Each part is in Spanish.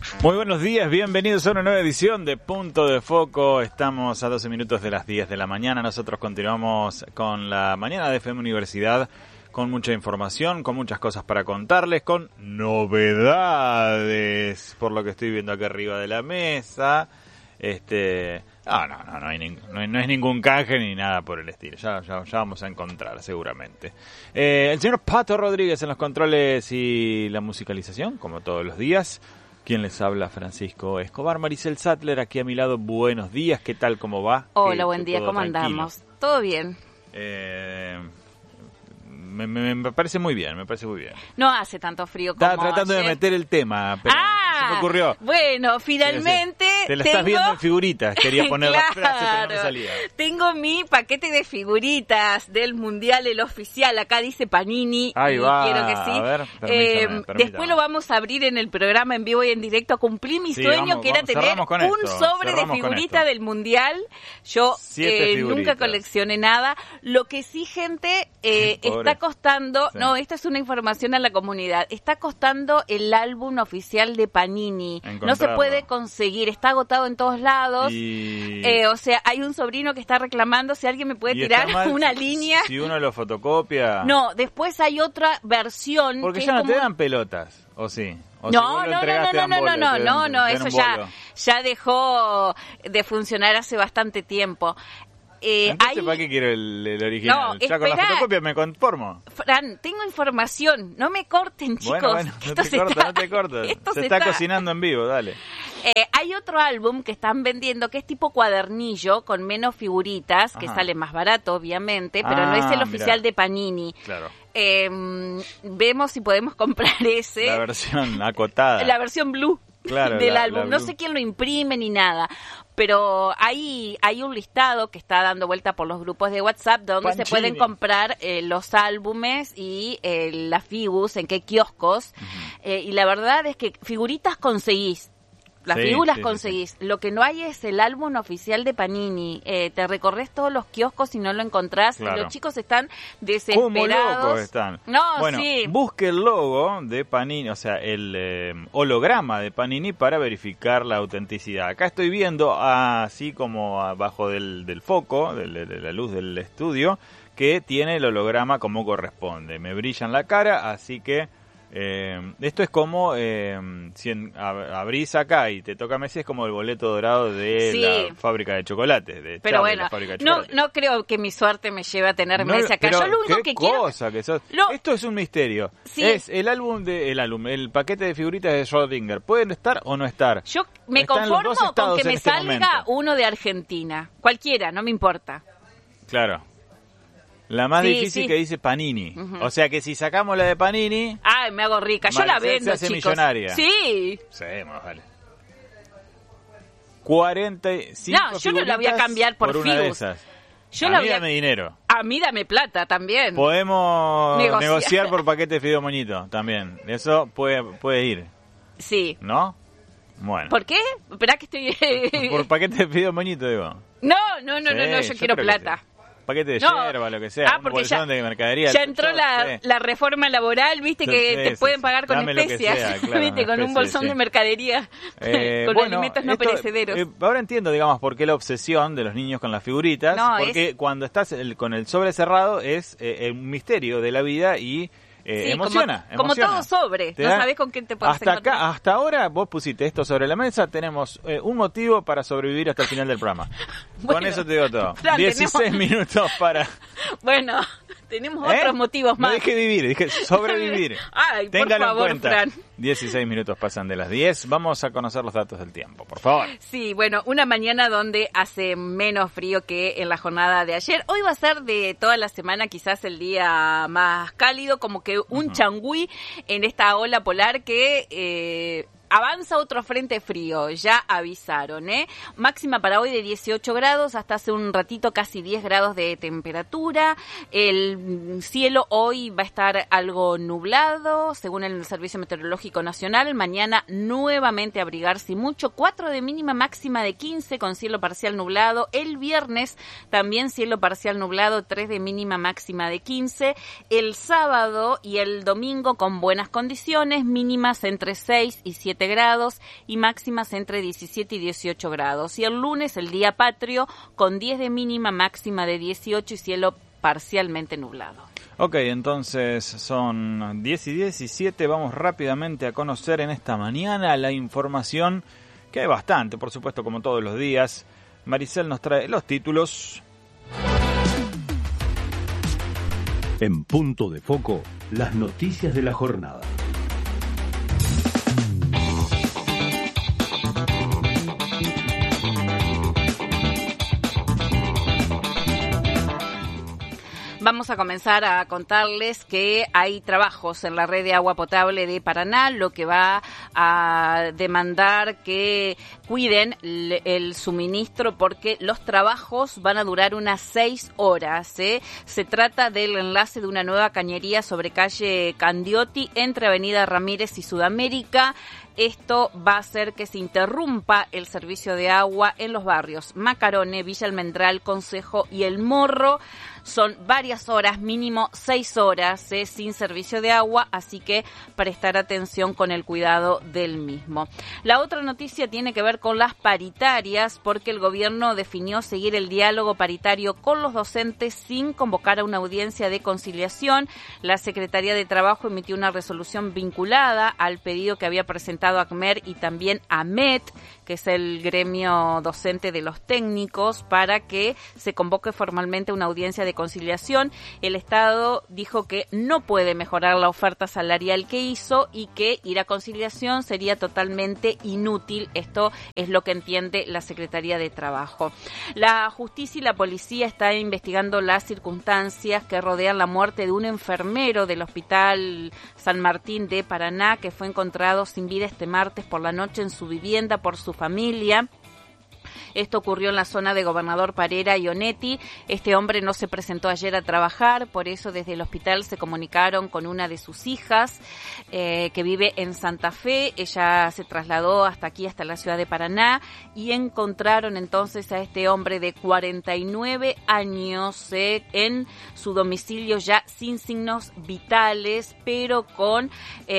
Muy buenos días, bienvenidos a una nueva edición de Punto de Foco. Estamos a 12 minutos de las 10 de la mañana. Nosotros continuamos con la mañana de FM Universidad, con mucha información, con muchas cosas para contarles, con novedades, por lo que estoy viendo acá arriba de la mesa. No es ningún canje ni nada por el estilo. Ya vamos a encontrar seguramente. El señor Pato Rodríguez en los controles y la musicalización, como todos los días. ¿Quién les habla? Francisco Escobar. Maricel Sattler, aquí a mi lado. Buenos días, ¿qué tal? ¿Cómo va? Hola, buen día, ¿cómo andamos? ¿Todo bien? Me parece muy bien, No hace tanto frío como Estaba tratando de meter el tema, pero se me ocurrió. Bueno, finalmente te lo estás viendo en figuritas, quería poner claro, la frase, pero no me salía. Tengo mi paquete de figuritas del Mundial, el oficial, acá dice Panini. Ahí va, quiero que sí. A ver, permítame. Después lo vamos a abrir en el programa en vivo y en directo. Cumplí mi sueño, que era tener un sobre de figuritas del Mundial. Yo nunca coleccioné nada. Lo que sí, gente, está costando, sí. No, esta es una información a la comunidad, está costando el álbum oficial de Panini, no se puede conseguir, está agotado en todos lados, o sea, hay un sobrino que está reclamando si alguien me puede tirar una línea. Si uno lo fotocopia. No, después hay otra versión. Porque que ya no como... te dan pelotas, ¿o sí? O no, eso ya dejó de funcionar hace bastante tiempo. Entonces, ¿para qué quiero el original? No, ya con la fotocopia me conformo. Fran, tengo información. No me corten, chicos. Bueno, no te corto. Se está cocinando en vivo, dale. Hay otro álbum que están vendiendo que es tipo cuadernillo, con menos figuritas, que sale más barato, obviamente, pero no es el oficial de Panini. Claro. Vemos si podemos comprar ese. La versión acotada. La versión blue. Claro, del álbum. No sé quién lo imprime ni nada, pero hay un listado que está dando vuelta por los grupos de WhatsApp donde se pueden comprar los álbumes y las figus, en qué kioscos, y la verdad es que figuritas conseguís. Las figuras conseguís. Sí. Lo que no hay es el álbum oficial de Panini. Te recorres todos los kioscos y no lo encontrás. Claro. Los chicos están desesperados. Como locos están. No, bueno, busque el logo de Panini, o sea, el holograma de Panini para verificar la autenticidad. Acá estoy viendo, así como abajo del foco, de la luz del estudio, que tiene el holograma como corresponde. Me brilla en la cara, así que... esto es como si abrís acá y te toca Messi, es como el boleto dorado de la fábrica de chocolates. Pero bueno, no creo que mi suerte me lleve a tener Messi acá. Yo lo único que quiero... Esto es un misterio. Sí. Es el paquete de figuritas de Schrödinger. ¿Pueden estar o no estar? Yo me conformo con que me salga uno de Argentina. Cualquiera, no me importa. Claro. La más difícil que dice Panini. O sea que si sacamos la de Panini... Ay, me hago rica. Yo la vendo, se hace chicos. Millonaria. Sí. Sí, más vale. 45 No, yo no la voy a cambiar por una de esas. Dame dinero. A mí dame plata también. Podemos negociar por paquete de fideo moñito también. Eso puede ir. Sí. ¿No? Bueno. ¿Por qué? Esperá que estoy... por paquete de fideo moñito, digo. No, yo quiero plata. Paquete de yerba, lo que sea, un bolsón de mercadería. Ya entró la reforma laboral, viste, que te pueden pagar con especias, claro, viste, con un bolsón de mercadería, con alimentos no perecederos. Ahora entiendo, digamos, por qué la obsesión de los niños con las figuritas, porque cuando estás con el sobre cerrado es un misterio de la vida y... emociona. Como todo sobre, no sabés con quién te puedes encontrar. Hasta ahora vos pusiste esto sobre la mesa, tenemos un motivo para sobrevivir hasta el final del programa. Con eso te digo todo. 16 minutos para... Bueno, tenemos otros motivos más. No dije vivir, dije sobrevivir. Ay, téngalo por favor, en cuenta. Fran. 16 minutos pasan de las 10. Vamos a conocer los datos del tiempo, por favor. Sí, bueno, una mañana donde hace menos frío que en la jornada de ayer. Hoy va a ser de toda la semana quizás el día más cálido, como que un changüí en esta ola polar que... avanza otro frente frío, ya avisaron, ¿eh? Máxima para hoy de 18 grados, hasta hace un ratito casi 10 grados de temperatura. El cielo hoy va a estar algo nublado, según el Servicio Meteorológico Nacional. Mañana nuevamente abrigarse mucho, 4 de mínima, máxima de 15 con cielo parcial nublado. El viernes también cielo parcial nublado, 3 de mínima, máxima de 15. El sábado y el domingo con buenas condiciones, mínimas entre 6 y 7 17 grados y máximas entre 17 y 18 grados. Y el lunes, el día patrio, con 10 de mínima, máxima de 18 y cielo parcialmente nublado. Ok, entonces son 10 y 17. Vamos rápidamente a conocer en esta mañana la información, que hay bastante, por supuesto, como todos los días. Maricel nos trae los títulos. En Punto de Foco, las noticias de la jornada. Vamos a comenzar a contarles que hay trabajos en la red de agua potable de Paraná, lo que va a demandar que cuiden el suministro porque los trabajos van a durar unas 6 horas. Se trata del enlace de una nueva cañería sobre calle Candioti entre Avenida Ramírez y Sudamérica. Esto va a hacer que se interrumpa el servicio de agua en los barrios Macarone, Villa Almendral, Concejo y El Morro. Son varias horas, mínimo 6 horas sin servicio de agua, así que prestar atención con el cuidado del mismo. La otra noticia tiene que ver con las paritarias, porque el gobierno definió seguir el diálogo paritario con los docentes sin convocar a una audiencia de conciliación. La Secretaría de Trabajo emitió una resolución vinculada al pedido que había presentado ACMER y también AMET, que es el gremio docente de los técnicos, para que se convoque formalmente una audiencia de conciliación. El Estado dijo que no puede mejorar la oferta salarial que hizo y que ir a conciliación sería totalmente inútil. Esto es lo que entiende la Secretaría de Trabajo. La justicia y la policía están investigando las circunstancias que rodean la muerte de un enfermero del Hospital San Martín de Paraná, que fue encontrado sin vida este martes por la noche en su vivienda por su familia. Esto ocurrió en la zona de Gobernador Parera y Onetti. Este hombre no se presentó ayer a trabajar, por eso desde el hospital se comunicaron con una de sus hijas que vive en Santa Fe. Ella se trasladó hasta aquí, hasta la ciudad de Paraná, y encontraron entonces a este hombre de 49 años en su domicilio ya sin signos vitales, pero con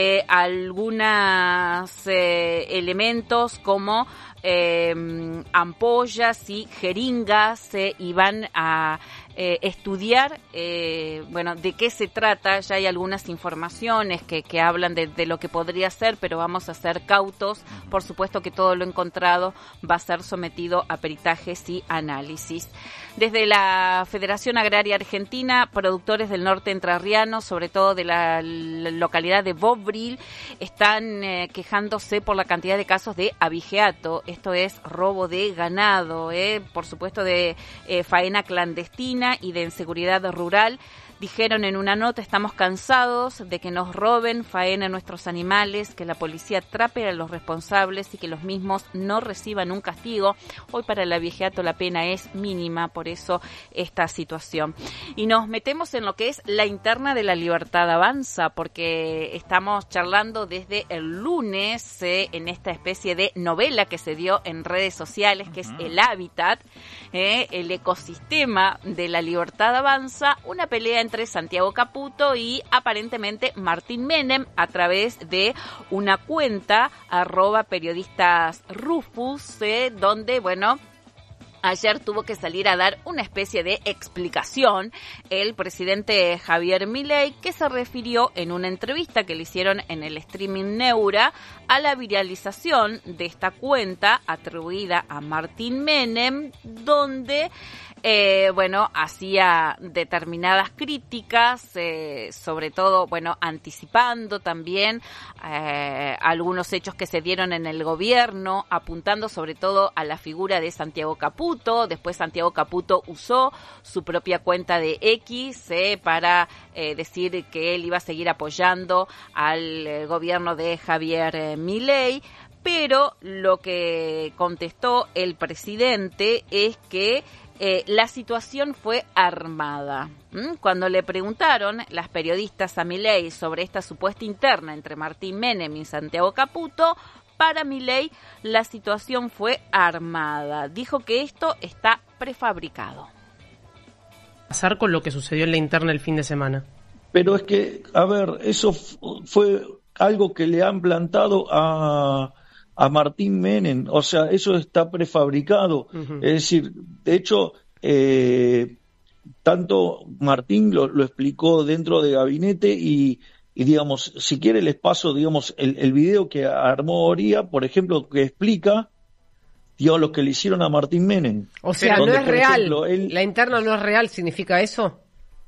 algunos elementos como ampollas y jeringas, y van a estudiar de qué se trata. Ya hay algunas informaciones que hablan de lo que podría ser, pero vamos a ser cautos. Por supuesto que todo lo encontrado va a ser sometido a peritajes y análisis. Desde la Federación Agraria Argentina, productores del norte entrerriano, sobre todo de la localidad de Bobril, están quejándose por la cantidad de casos de abigeato. Esto es robo de ganado, por supuesto de faena clandestina y de inseguridad rural. Dijeron en una nota: estamos cansados de que nos roben, faenen nuestros animales, que la policía atrape a los responsables y que los mismos no reciban un castigo. Hoy para el abigeato la pena es mínima, por eso esta situación. Y nos metemos en lo que es la interna de La Libertad Avanza, porque estamos charlando desde el lunes en esta especie de novela que se dio en redes sociales, que es El Hábitat, el ecosistema de La Libertad Avanza, una pelea entre Santiago Caputo y aparentemente Martín Menem a través de una cuenta @periodistasrufus, donde, ayer tuvo que salir a dar una especie de explicación el presidente Javier Milei, que se refirió en una entrevista que le hicieron en el streaming Neura a la viralización de esta cuenta atribuida a Martín Menem, donde hacía determinadas críticas, sobre todo, anticipando también algunos hechos que se dieron en el gobierno, apuntando sobre todo a la figura de Santiago Caputo. Después Santiago Caputo usó su propia cuenta de X para decir que él iba a seguir apoyando al gobierno de Javier Milei. Pero lo que contestó el presidente es que la situación fue armada. Cuando le preguntaron las periodistas a Milei sobre esta supuesta interna entre Martín Menem y Santiago Caputo, para Milei la situación fue armada. Dijo que esto está prefabricado. Pasar con lo que sucedió en la interna el fin de semana. Pero es que, eso fue algo que le han plantado a a Martín Menem, o sea, eso está prefabricado. Es decir, de hecho, tanto Martín lo explicó dentro de gabinete y digamos, si quiere les paso, digamos, el video que armó Oría, por ejemplo, que explica, digamos, lo que le hicieron a Martín Menem. O sea, donde, no es real, ejemplo, la interna no es real, ¿significa eso?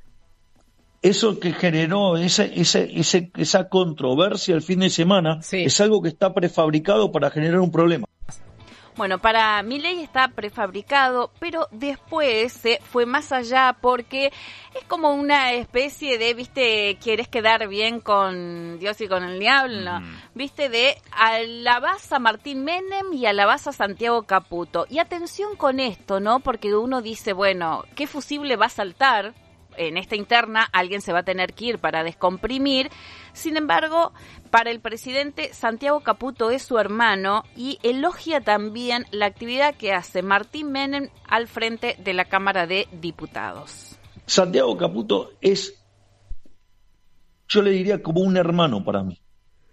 Eso que generó esa controversia el fin de semana, es algo que está prefabricado para generar un problema. Bueno, para Milei está prefabricado, pero después se fue más allá porque es como una especie de, viste, quieres quedar bien con Dios y con el diablo, viste, de alabás a Martín Menem y alabás a Santiago Caputo. Y atención con esto, ¿no? Porque uno dice, bueno, ¿qué fusible va a saltar? En esta interna alguien se va a tener que ir para descomprimir. Sin embargo, para el presidente, Santiago Caputo es su hermano y elogia también la actividad que hace Martín Menem al frente de la Cámara de Diputados. Santiago Caputo es, yo le diría, como un hermano para mí.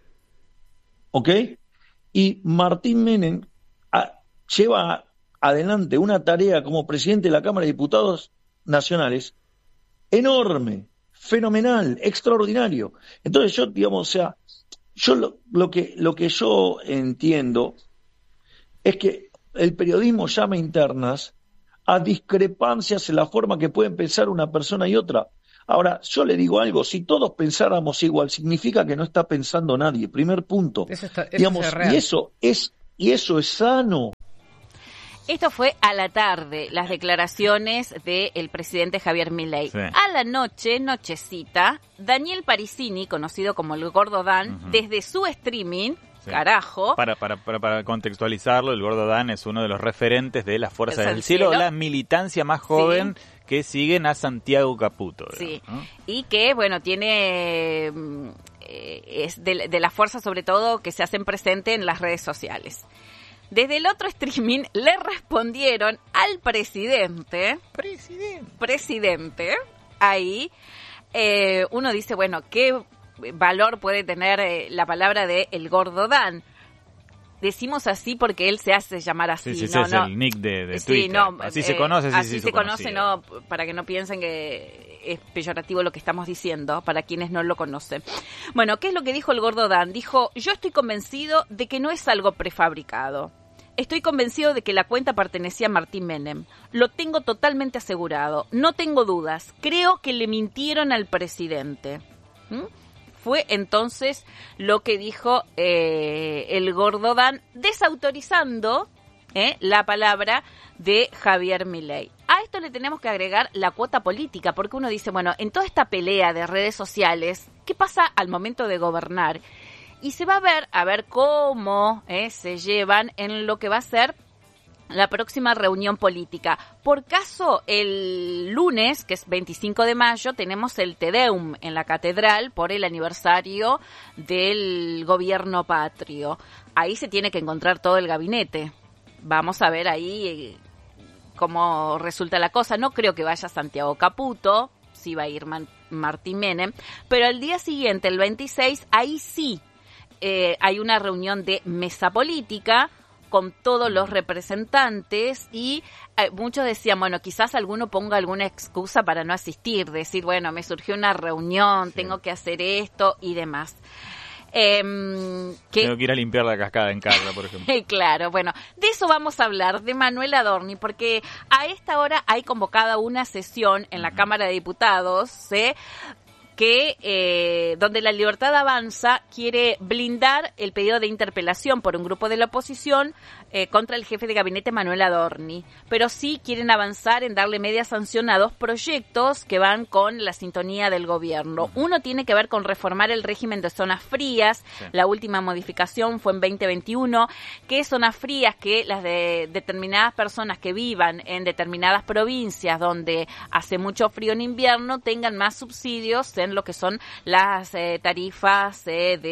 ¿Ok? Y Martín Menem lleva adelante una tarea como presidente de la Cámara de Diputados Nacionales enorme, fenomenal, extraordinario. Entonces yo, digamos, o sea, yo lo que yo entiendo es que el periodismo llama internas a discrepancias en la forma que pueden pensar una persona y otra. Ahora, yo le digo algo, si todos pensáramos igual, significa que no está pensando nadie, primer punto. Eso digamos, es real. Y eso es sano. Esto fue a la tarde, las declaraciones del presidente Javier Milei. Sí. A la nochecita, Daniel Parisini, conocido como el Gordo Dan, desde su streaming, carajo. Para contextualizarlo, el Gordo Dan es uno de los referentes de las Fuerzas del Cielo, la militancia más joven que siguen a Santiago Caputo. Sí, digamos, ¿no? Y que, bueno, tiene... es de las fuerzas, sobre todo, que se hacen presente en las redes sociales. Desde el otro streaming le respondieron al presidente, ahí uno dice, bueno, ¿qué valor puede tener la palabra de el Gordo Dan? Decimos así porque él se hace llamar así. Sí, no, es el nick de Twitter. Así se conoce. Así se conoce, no, para que no piensen que es peyorativo lo que estamos diciendo, para quienes no lo conocen. Bueno, ¿qué es lo que dijo el Gordo Dan? Dijo, yo estoy convencido de que no es algo prefabricado. Estoy convencido de que la cuenta pertenecía a Martín Menem. Lo tengo totalmente asegurado. No tengo dudas. Creo que le mintieron al presidente. Fue entonces lo que dijo el Gordo Dan, desautorizando la palabra de Javier Milei. A esto le tenemos que agregar la cuota política, porque uno dice, bueno, en toda esta pelea de redes sociales, ¿qué pasa al momento de gobernar? Y se va a ver cómo se llevan en lo que va a ser la próxima reunión política. Por caso, el lunes, que es 25 de mayo, tenemos el Te Deum en la catedral por el aniversario del gobierno patrio. Ahí se tiene que encontrar todo el gabinete. Vamos a ver ahí cómo resulta la cosa. No creo que vaya Santiago Caputo, sí va a ir Martín Menem, pero el día siguiente, el 26, ahí sí hay una reunión de mesa política con todos los representantes y muchos decían, bueno, quizás alguno ponga alguna excusa para no asistir, decir, bueno, me surgió una reunión, tengo que hacer esto y demás. Tengo que ir a limpiar la cascada en casa, por ejemplo. Claro, bueno, de eso vamos a hablar, de Manuel Adorni, porque a esta hora hay convocada una sesión en la Cámara de Diputados, que donde La Libertad Avanza quiere blindar el pedido de interpelación por un grupo de la oposición contra el jefe de gabinete Manuel Adorni, pero sí quieren avanzar en darle media sanción a dos proyectos que van con la sintonía del gobierno. Uno tiene que ver con reformar el régimen de zonas frías, la última modificación fue en 2021, que zonas frías que las de determinadas personas que vivan en determinadas provincias donde hace mucho frío en invierno tengan más subsidios en en lo que son las tarifas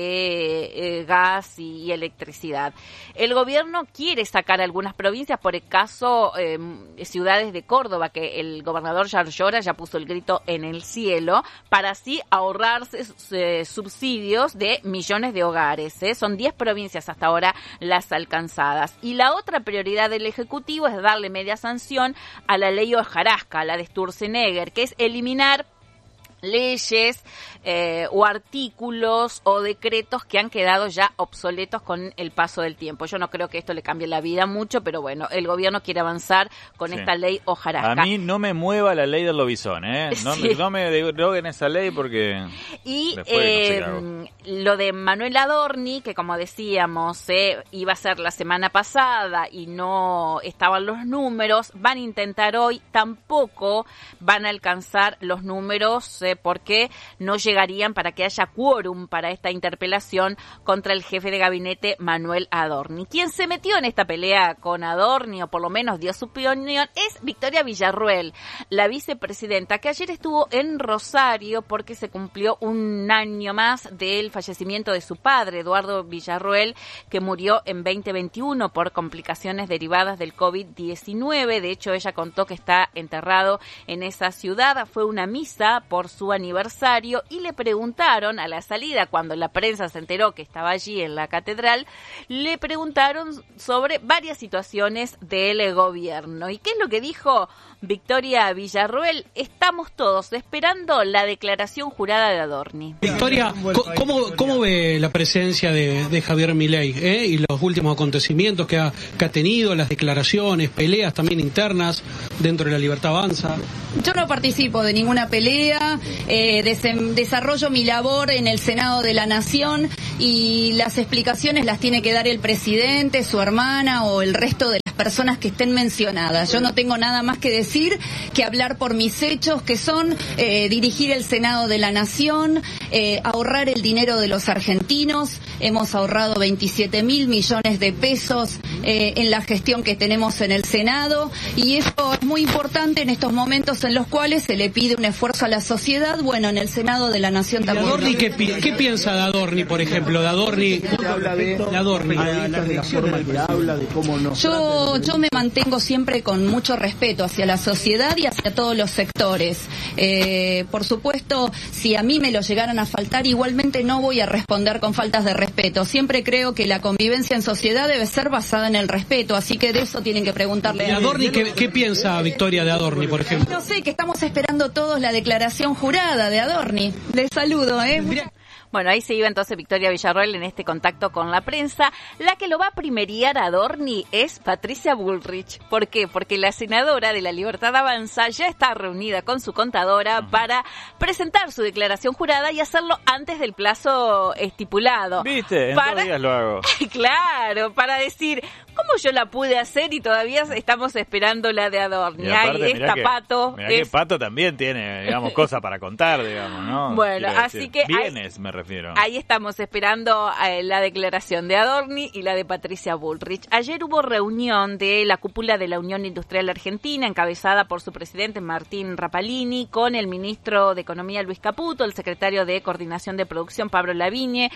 de gas y electricidad. El gobierno quiere sacar algunas provincias, por el caso ciudades de Córdoba, que el gobernador Yarlora ya puso el grito en el cielo, para así ahorrarse subsidios de millones de hogares. Son 10 provincias hasta ahora las alcanzadas. Y la otra prioridad del Ejecutivo es darle media sanción a la ley hojarasca, la de Sturzenegger, que es eliminar leyes o artículos o decretos que han quedado ya obsoletos con el paso del tiempo. Yo no creo que esto le cambie la vida mucho, pero bueno, el gobierno quiere avanzar con esta ley hojarasca. A mí no me mueva la ley del lobizón, no me deroguen esa ley porque... Y lo de Manuel Adorni, que como decíamos, iba a ser la semana pasada y no estaban los números, van a intentar hoy, tampoco van a alcanzar los números porque no llegarían para que haya quórum para esta interpelación contra el jefe de gabinete Manuel Adorni. Quien se metió en esta pelea con Adorni, o por lo menos dio su opinión, es Victoria Villarruel, la vicepresidenta, que ayer estuvo en Rosario porque se cumplió un año más del fallecimiento de su padre, Eduardo Villarruel, que murió en 2021 por complicaciones derivadas del COVID-19. De hecho, ella contó que está enterrado en esa ciudad. Fue una misa por su aniversario y le preguntaron a la salida, cuando la prensa se enteró que estaba allí en la catedral, le preguntaron sobre varias situaciones del gobierno. ¿Y qué es lo que dijo Victoria Villarruel? Estamos todos esperando la declaración jurada de Adorni. Victoria, ¿cómo ve la presencia de Javier Milei y los últimos acontecimientos que ha tenido, las declaraciones, peleas también internas dentro de la Libertad Avanza? Yo no participo de ninguna pelea, desarrollo mi labor en el Senado de la Nación y las explicaciones las tiene que dar el presidente, su hermana o el resto de las personas que estén mencionadas. Yo no tengo nada más que decir que hablar por mis hechos, que son dirigir el Senado de la Nación, ahorrar el dinero de los argentinos. Hemos ahorrado 27.000 millones de pesos en la gestión que tenemos en el Senado, y eso es muy importante en estos momentos en los cuales se le pide un esfuerzo a la sociedad. Bueno, en el Senado de la Nación también. Adorni, ¿qué piensa de Adorni, por ejemplo? De Adorni. Yo me mantengo siempre con mucho respeto hacia la sociedad y hacia todos los sectores. Por supuesto, si a mí me lo llegaran a faltar, igualmente no voy a responder con faltas de respeto. Siempre creo que la convivencia en sociedad debe ser basada en el respeto, así que de eso tienen que preguntarle. ¿Y Adorni qué piensa Victoria de Adorni, por ejemplo? No sé, que estamos esperando todos la declaración jurada de Adorni. Les saludo, Bueno, ahí se iba entonces Victoria Villarruel en este contacto con la prensa. La que lo va a primerear a Adorni es Patricia Bullrich. ¿Por qué? Porque la senadora de la Libertad Avanza ya está reunida con su contadora para presentar su declaración jurada y hacerlo antes del plazo estipulado. ¿Viste? En 2 días lo hago. Claro, para decir, ¿cómo yo la pude hacer y todavía estamos esperando la de Adorni? Y aparte, ahí está Pato. Mirá que Pato también tiene, digamos, cosas para contar, digamos, ¿no? Bueno, Quiero así decir, que... bienes, me refiero. Ahí estamos esperando la declaración de Adorni y la de Patricia Bullrich. Ayer hubo reunión de la cúpula de la Unión Industrial Argentina, encabezada por su presidente Martín Rapalini, con el ministro de Economía Luis Caputo, el secretario de Coordinación de Producción Pablo Lavigne.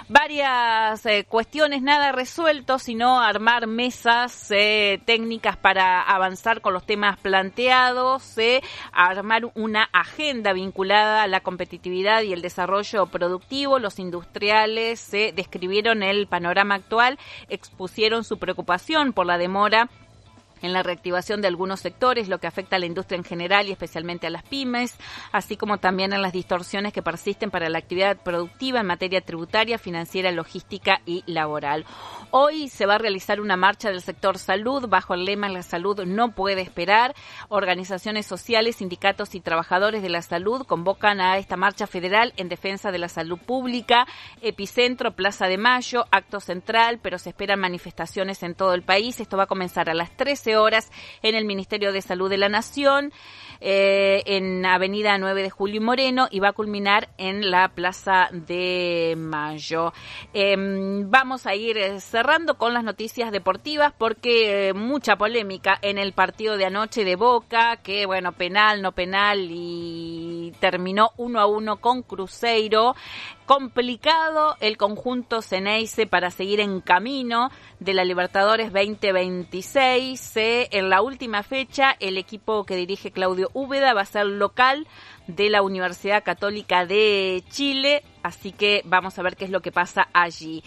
Varias cuestiones, nada resuelto, sino armar mesas técnicas para avanzar con los temas planteados, armar una agenda vinculada a la competitividad y el desarrollo productivo. Los industriales describieron el panorama actual, expusieron su preocupación por la demora en la reactivación de algunos sectores, lo que afecta a la industria en general y especialmente a las pymes, así como también en las distorsiones que persisten para la actividad productiva en materia tributaria, financiera, logística y laboral. Hoy se va a realizar una marcha del sector salud bajo el lema "La salud no puede esperar". Organizaciones sociales, sindicatos y trabajadores de la salud convocan a esta marcha federal en defensa de la salud pública. Epicentro, Plaza de Mayo, acto central, pero se esperan manifestaciones en todo el país. Esto va a comenzar a las 13 horas en el Ministerio de Salud de la Nación. en Avenida 9 de Julio y Moreno y va a culminar en la Plaza de Mayo. Vamos a ir cerrando con las noticias deportivas porque mucha polémica en el partido de anoche de Boca, que bueno, penal, no penal, y terminó 1-1 con Cruzeiro. Complicado el conjunto Ceneice para seguir en camino de la Libertadores 2026. En la última fecha, el equipo que dirige Claudio Úbeda va a ser local de la Universidad Católica de Chile, así que vamos a ver qué es lo que pasa allí.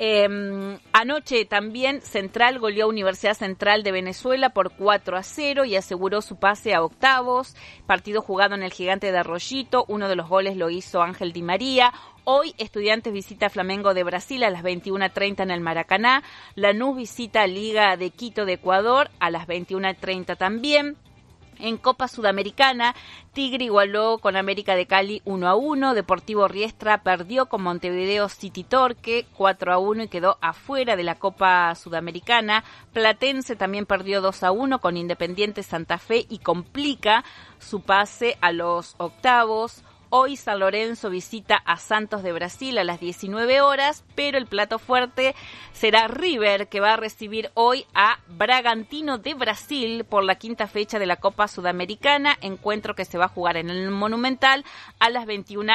Anoche también Central goleó a Universidad Central de Venezuela por 4-0 y aseguró su pase a octavos. Partido jugado en el Gigante de Arroyito, uno de los goles lo hizo Ángel Di María. Hoy Estudiantes visita a Flamengo de Brasil a las 21:30 en el Maracaná. Lanús visita a Liga de Quito de Ecuador a las 21:30 también. En Copa Sudamericana, Tigre igualó con América de Cali 1-1. Deportivo Riestra perdió con Montevideo City Torque 4-1 y quedó afuera de la Copa Sudamericana. Platense también perdió 2-1 con Independiente Santa Fe y complica su pase a los octavos. Hoy San Lorenzo visita a Santos de Brasil a las 19 horas, pero el plato fuerte será River, que va a recibir hoy a Bragantino de Brasil por la quinta fecha de la Copa Sudamericana, encuentro que se va a jugar en el Monumental a las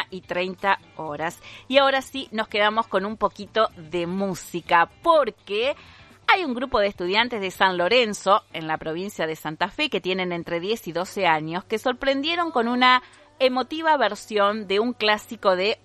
21:30 horas. Y ahora sí nos quedamos con un poquito de música, porque hay un grupo de estudiantes de San Lorenzo, en la provincia de Santa Fe, que tienen entre 10 y 12 años, que sorprendieron con una emotiva versión de un clásico de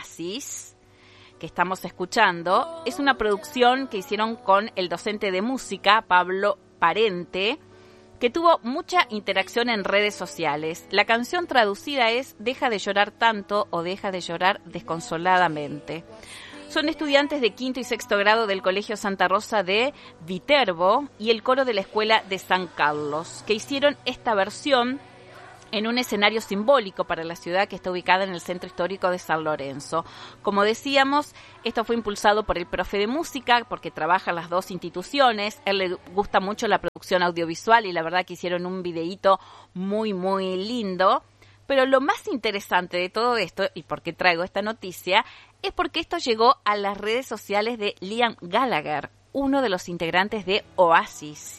Oasis que estamos escuchando. Es una producción que hicieron con el docente de música Pablo Parente, que tuvo mucha interacción en redes sociales. La canción traducida es "Deja de llorar tanto" o "Deja de llorar desconsoladamente". Son estudiantes de quinto y sexto grado del Colegio Santa Rosa de Viterbo y el coro de la Escuela de San Carlos, que hicieron esta versión en un escenario simbólico para la ciudad que está ubicada en el centro histórico de San Lorenzo. Como decíamos, esto fue impulsado por el profe de música, porque trabaja en las dos instituciones. Él le gusta mucho la producción audiovisual y la verdad que hicieron un videíto muy, muy lindo. Pero lo más interesante de todo esto, y por qué traigo esta noticia, es porque esto llegó a las redes sociales de Liam Gallagher, uno de los integrantes de Oasis.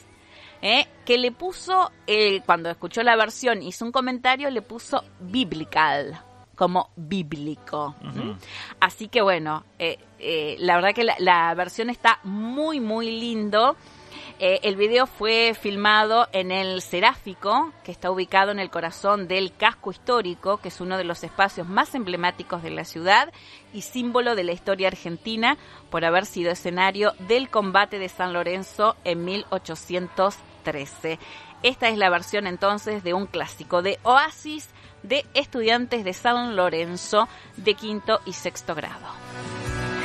Que le puso, cuando escuchó la versión, hizo un comentario, le puso biblical, como bíblico. Uh-huh. Así que bueno, la verdad que la versión está muy, muy lindo. El video fue filmado en el Seráfico, que está ubicado en el corazón del casco histórico, que es uno de los espacios más emblemáticos de la ciudad y símbolo de la historia argentina por haber sido escenario del combate de San Lorenzo en 1813. Esta es la versión entonces de un clásico de Oasis de estudiantes de San Lorenzo de quinto y sexto grado.